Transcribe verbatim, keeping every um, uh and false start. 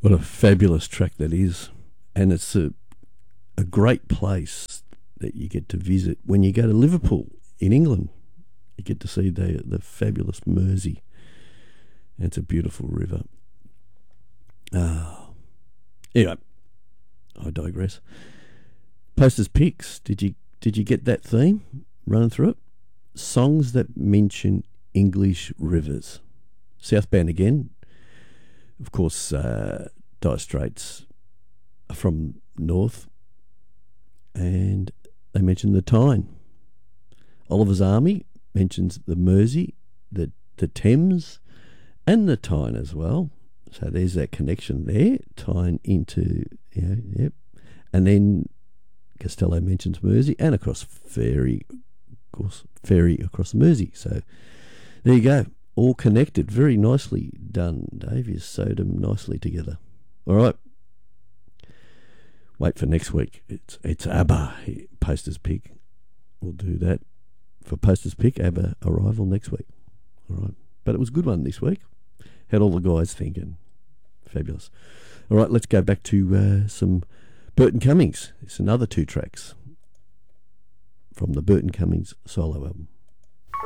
What a fabulous track that is. And it's a, a great place that you get to visit when you go to Liverpool in England. You get to see the, the fabulous Mersey. And it's a beautiful river. Ah, anyway, I digress. Posters Picks. Did you did you get that theme? Running through it. Songs that mention English rivers. Southbound again. Of course, uh, Dire Straits are from north, and they mention the Tyne. Oliver's Army mentions the Mersey, the the Thames, and the Tyne as well. So there's that connection there, Tyne into, you know, yep. And then Costello mentions Mersey, and across ferry, of course, ferry across the Mersey. So there you go, all connected. Very nicely done, Dave. You sewed them nicely together. All right. Wait for next week. It's it's ABBA Posters Pick. We'll do that for Posters Pick. ABBA Arrival next week. All right. But it was a good one this week. Had all the guys thinking. Fabulous. All right, let's go back to uh, some Burton Cummings. It's another two tracks from the Burton Cummings solo album.